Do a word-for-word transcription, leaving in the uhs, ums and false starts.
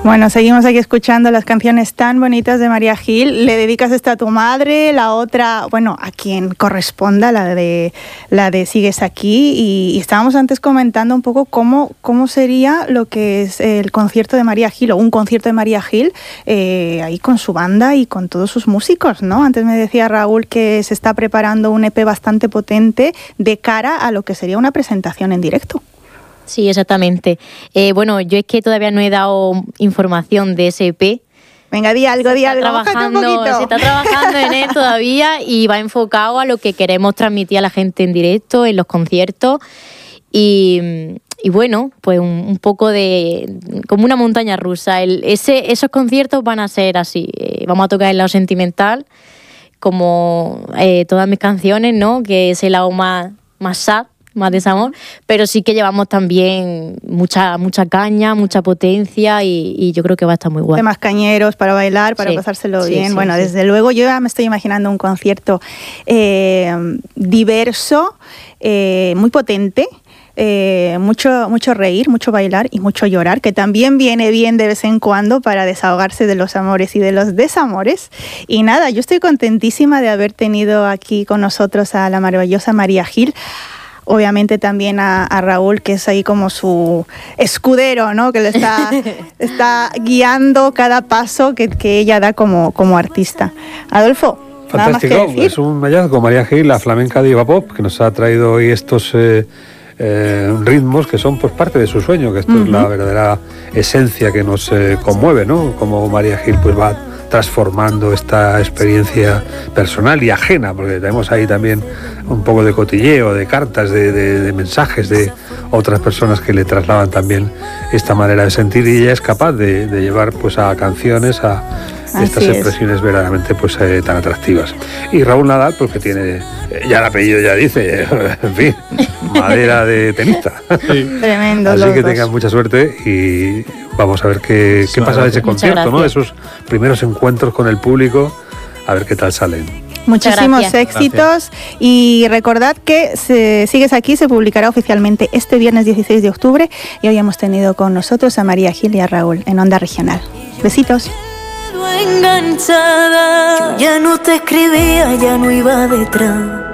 Bueno, seguimos aquí escuchando las canciones tan bonitas de María Gil. Le dedicas esta a tu madre, la otra, bueno, a quien corresponda, la de la de Sigues aquí. Y, y estábamos antes comentando un poco cómo, cómo sería lo que es el concierto de María Gil, o un concierto de María Gil, eh, ahí con su banda y con todos sus músicos, ¿no? Antes me decía Raúl que se está preparando un E P bastante potente de cara a lo que sería una presentación en directo. Sí, exactamente. Eh, bueno, yo es que todavía no he dado información de ese E P. Venga, di algo, di algo. Trabajando, se está trabajando en él todavía y va enfocado a lo que queremos transmitir a la gente en directo, en los conciertos. Y, y bueno, pues un, un poco de... como una montaña rusa. El, ese, esos conciertos van a ser así. Eh, vamos a tocar el lado sentimental, como eh, todas mis canciones, ¿no? Que es el lado más, más sad, más desamor, pero sí que llevamos también mucha mucha caña, mucha potencia y, y yo creo que va a estar muy guay. Temas cañeros para bailar, para sí, pasárselo sí, bien. Sí, bueno, sí. Desde luego yo ya me estoy imaginando un concierto eh, diverso, eh, muy potente. Eh, mucho, mucho reír, mucho bailar y mucho llorar, que también viene bien de vez en cuando para desahogarse de los amores y de los desamores. Y nada, yo estoy contentísima de haber tenido aquí con nosotros a la maravillosa María Gil. Obviamente también a, a Raúl, que es ahí como su escudero, ¿no? Que le está, está guiando cada paso que, que ella da como, como artista. Adolfo, fantástico, nada más que decir. Es un hallazgo. María Gil, la flamenca diva pop, que nos ha traído hoy estos eh, eh, ritmos que son pues parte de su sueño, que esto uh-huh. es la verdadera esencia que nos eh, conmueve, ¿no? Como María Gil pues va transformando esta experiencia personal y ajena, porque tenemos ahí también un poco de cotilleo, de cartas, de, de, de mensajes de otras personas que le trasladan también esta manera de sentir, y ella es capaz de, de llevar pues a canciones a Así estas expresiones es. verdaderamente pues eh, tan atractivas. Y Raúl Nadal, pues que tiene, ya el apellido ya dice, en fin, madera de tenista. Sí. Tremendo. Así que dos. tengan mucha suerte y vamos a ver qué, qué pasa de ese concierto, ¿no? Esos primeros encuentros con el público, a ver qué tal salen. Muchísimos Gracias. éxitos. Gracias. Y recordad que se, Sigues aquí se publicará oficialmente este viernes dieciséis de octubre y hoy hemos tenido con nosotros a María Gil y a Raúl en Onda Regional. Besitos. Enganchada, yo ya no te escribía, ya no iba detrás.